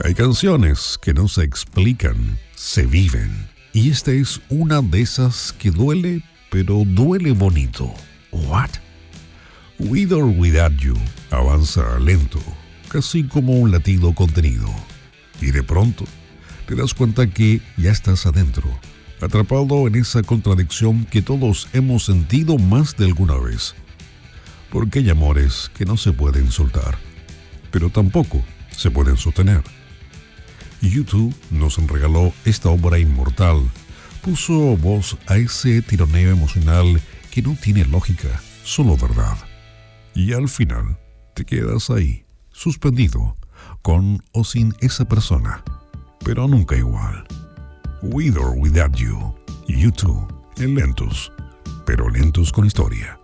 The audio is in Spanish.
Hay canciones que no se explican, se viven. Y esta es una de esas que duele, pero duele bonito. ¿What? With or Without You avanza lento, casi como un latido contenido. Y de pronto te das cuenta que ya estás adentro, atrapado en esa contradicción que todos hemos sentido más de alguna vez. Porque hay amores que no se pueden soltar, pero tampoco se pueden sostener. U2 nos regaló esta obra inmortal, puso voz a ese tironeo emocional que no tiene lógica, solo verdad. Y al final te quedas ahí, suspendido, con o sin esa persona, pero nunca igual. With or Without You, U2, en lentos, pero lentos con historia.